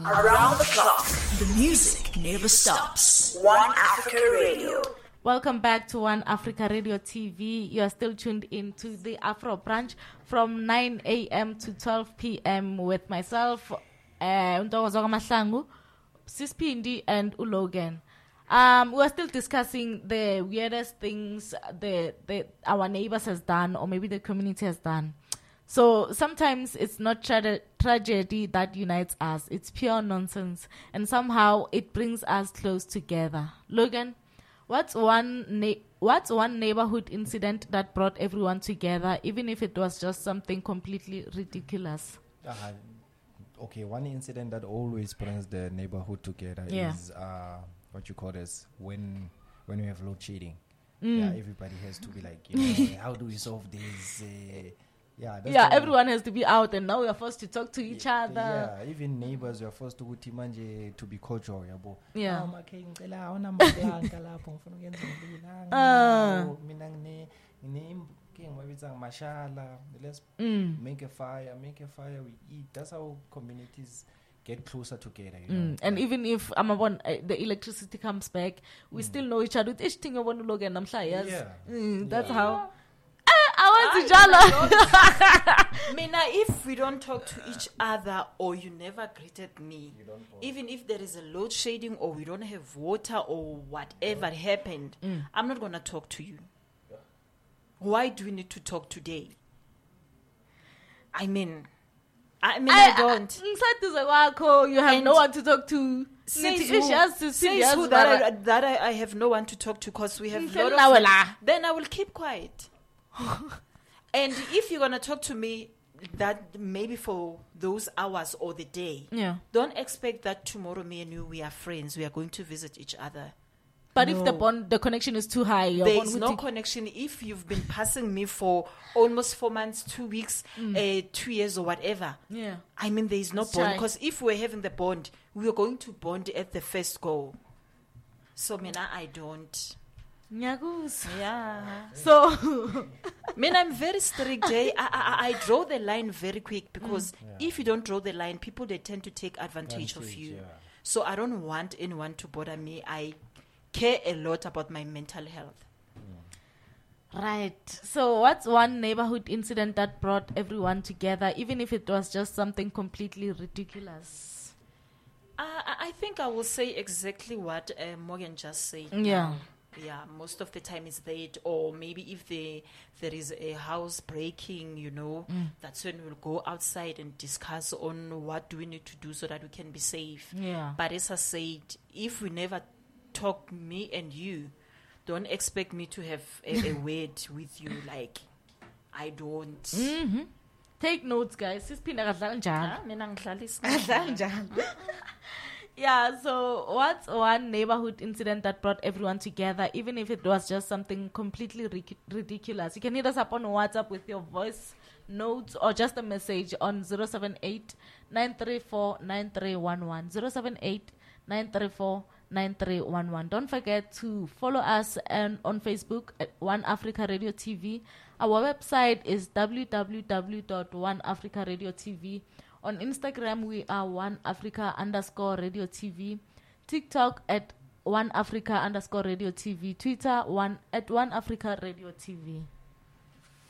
Around the clock, the music never stops. One Africa Radio. Welcome back to One Africa Radio TV. You are still tuned in to the Afro Brunch from 9 a.m. to 12 p.m. with myself, Ntokozo Mahlangu, Sispindi, and Ulogan. We are still discussing the weirdest things our neighbors has done, or maybe the community has done. So sometimes it's not tragedy that unites us. It's pure nonsense. And somehow it brings us close together. Logan, what's one neighborhood incident that brought everyone together, even if it was just something completely ridiculous? Okay, one incident that always brings the neighborhood together is what you call this, when we have load shedding. Yeah, everybody has to be like, how do we solve this? Everyone has to be out, and now we are forced to talk to each other. Yeah, even neighbors, we are forced to be cordial. Yeah. Let's make a fire, we eat. That's how communities get closer together. And even if the electricity comes back, we still know each other. That's how. Mina, if we don't talk to each other, or you never greeted me, even if there is a load shedding or we don't have water or whatever happened, I'm not going to talk to you. Why do we need to talk today? I don't. You have no one to talk to. Says who that I have no one to talk to, because we have a lot of... Then I will keep quiet. And if you're going to talk to me that maybe for those hours or the day, don't expect that tomorrow me and you, we are friends, we are going to visit each other. But if the connection is too high, there is no connection. If you've been passing me for almost 4 months, 2 weeks, 2 years or whatever, there is no bond. Because if we're having the bond, we are going to bond at the first go. So I don't. Yeah. So, I'm very strict. I draw the line very quick, because if you don't draw the line, people, they tend to take advantage of you. Yeah. So I don't want anyone to bother me. I care a lot about my mental health. Right. So what's one neighborhood incident that brought everyone together, even if it was just something completely ridiculous? I think I will say exactly what Morgan just said. Yeah. Yeah, most of the time it's that, or maybe if there is a house breaking, that's when we'll go outside and discuss on what do we need to do so that we can be safe. Yeah. But as I said, if we never talk, me and you, don't expect me to have a word with you. Like, I don't. Mm-hmm. Take notes, guys. Yeah, so what's one neighborhood incident that brought everyone together, even if it was just something completely ridiculous? You can hit us up on WhatsApp with your voice notes or just a message on 078-934-9311. 078-934-9311. Don't forget to follow us on Facebook at One Africa Radio TV. Our website is www.oneafricaradiotv. On Instagram, we are OneAfrica_Radio TV. TikTok at OneAfrica_Radio TV. Twitter, at OneAfrica Radio TV.